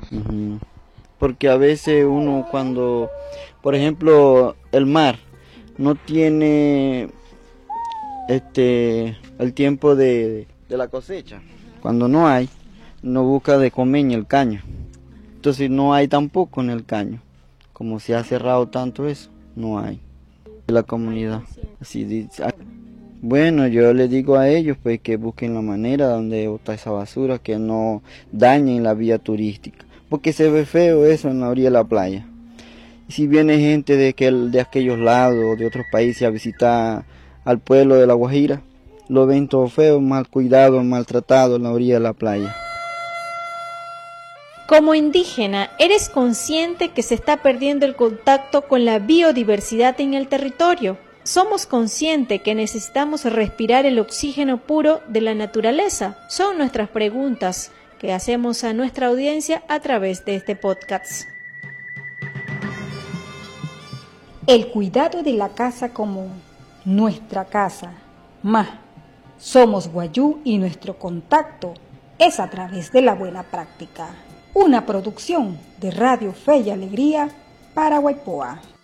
Ujú. Porque a veces uno cuando, por ejemplo, el mar no tiene el tiempo de la cosecha. Cuando no hay, no busca de comer en el caño. Entonces no hay tampoco en el caño. Como se ha cerrado tanto eso, no hay de la comunidad. Así dice. Bueno, yo le digo a ellos pues que busquen la manera donde botar esa basura, que no dañen la vía turística, porque se ve feo eso en la orilla de la playa. Y si viene gente de aquellos lados, de otros países a visitar al pueblo de La Guajira, lo ven todo feo, mal cuidado, maltratado en la orilla de la playa. Como indígena, ¿eres consciente que se está perdiendo el contacto con la biodiversidad en el territorio? ¿Somos conscientes que necesitamos respirar el oxígeno puro de la naturaleza? Son nuestras preguntas que hacemos a nuestra audiencia a través de este podcast. El cuidado de la casa común, nuestra casa, más somos guayú y nuestro contacto es a través de la buena práctica. Una producción de Radio Fe y Alegría para Guaypoa.